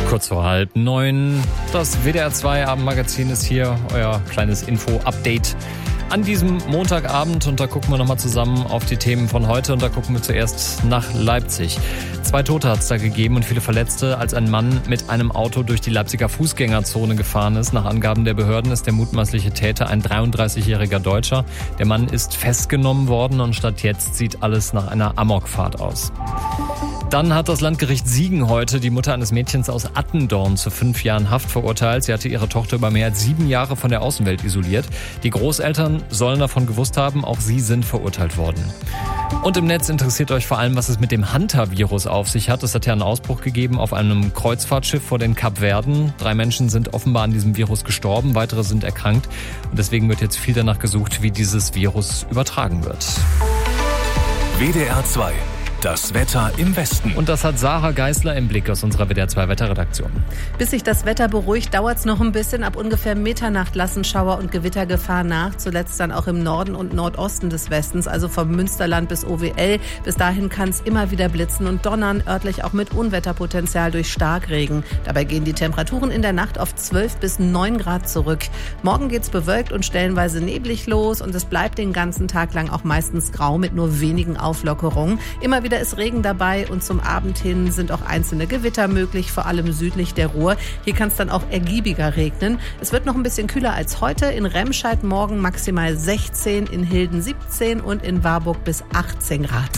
Kurz vor 8:30. Das WDR 2 Abendmagazin ist hier, euer kleines Info-Update an diesem Montagabend. Und da gucken wir nochmal zusammen auf die Themen von heute. Und da gucken wir zuerst nach Leipzig. 2 Tote hat es da gegeben und viele Verletzte, als ein Mann mit einem Auto durch die Leipziger Fußgängerzone gefahren ist. Nach Angaben der Behörden ist der mutmaßliche Täter ein 33-jähriger Deutscher. Der Mann ist festgenommen worden und statt jetzt sieht alles nach einer Amokfahrt aus. Dann hat das Landgericht Siegen heute die Mutter eines Mädchens aus Attendorn zu 5 Jahren Haft verurteilt. Sie hatte ihre Tochter über mehr als 7 Jahre von der Außenwelt isoliert. Die Großeltern sollen davon gewusst haben, auch sie sind verurteilt worden. Und im Netz interessiert euch vor allem, was es mit dem Hunter-Virus auf sich hat. Es hat ja einen Ausbruch gegeben auf einem Kreuzfahrtschiff vor den Kapverden. 3 Menschen sind offenbar an diesem Virus gestorben, weitere sind erkrankt. Und deswegen wird jetzt viel danach gesucht, wie dieses Virus übertragen wird. WDR 2. Das Wetter im Westen. Und das hat Sarah Geisler im Blick aus unserer WDR 2 Wetterredaktion. Bis sich das Wetter beruhigt, dauert es noch ein bisschen. Ab ungefähr Mitternacht lassen Schauer- und Gewittergefahr nach. Zuletzt dann auch im Norden und Nordosten des Westens, also vom Münsterland bis OWL. Bis dahin kann es immer wieder blitzen und donnern, örtlich auch mit Unwetterpotenzial durch Starkregen. Dabei gehen die Temperaturen in der Nacht auf 12 bis 9 Grad zurück. Morgen geht's bewölkt und stellenweise neblig los und es bleibt den ganzen Tag lang auch meistens grau mit nur wenigen Auflockerungen. Immer wieder ist Regen dabei und zum Abend hin sind auch einzelne Gewitter möglich, vor allem südlich der Ruhr. Hier kann es dann auch ergiebiger regnen. Es wird noch ein bisschen kühler als heute. In Remscheid morgen maximal 16, in Hilden 17 und in Warburg bis 18 Grad.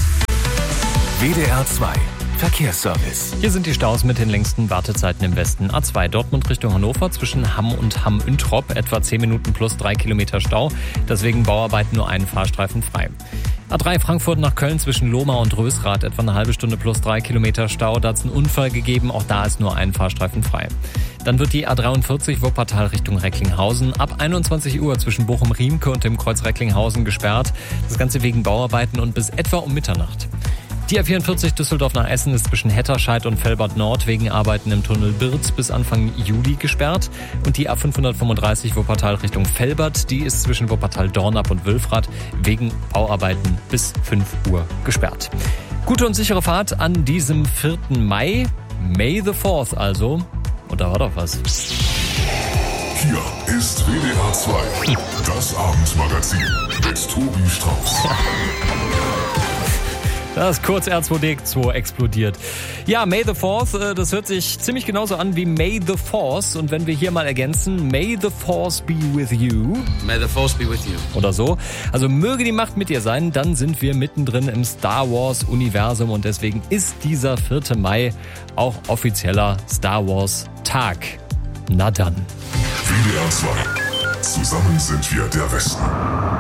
WDR 2. Verkehrsservice. Hier sind die Staus mit den längsten Wartezeiten im Westen. A2 Dortmund Richtung Hannover zwischen Hamm und Hamm-Üntrop. Etwa 10 Minuten plus 3 Kilometer Stau. Deswegen Bauarbeiten nur einen Fahrstreifen frei. A3 Frankfurt nach Köln zwischen Lohmar und Rösrath. Etwa eine halbe Stunde plus 3 Kilometer Stau. Da hat es einen Unfall gegeben. Auch da ist nur ein Fahrstreifen frei. Dann wird die A43 Wuppertal Richtung Recklinghausen ab 21 Uhr zwischen Bochum-Riemke und dem Kreuz Recklinghausen gesperrt. Das Ganze wegen Bauarbeiten und bis etwa um Mitternacht. Die A44 Düsseldorf nach Essen ist zwischen Hetterscheid und Velbert Nord wegen Arbeiten im Tunnel Birz bis Anfang Juli gesperrt. Und die A535 Wuppertal Richtung Velbert, die ist zwischen Wuppertal-Dornap und Wülfrath wegen Bauarbeiten bis 5 Uhr gesperrt. Gute und sichere Fahrt an diesem 4. Mai. May the 4th also. Und da war doch was. Hier ist WDR 2. Das Abendmagazin mit Tobi Strauß. Das kurz R2D2 explodiert. Ja, May the 4th, das hört sich ziemlich genauso an wie May the Force. Und wenn wir hier mal ergänzen, May the Force be with you. May the Force be with you. Oder so. Also möge die Macht mit dir sein, dann sind wir mittendrin im Star Wars Universum. Und deswegen ist dieser 4. Mai auch offizieller Star Wars Tag. Na dann. WDR 2. Zusammen sind wir der Westen.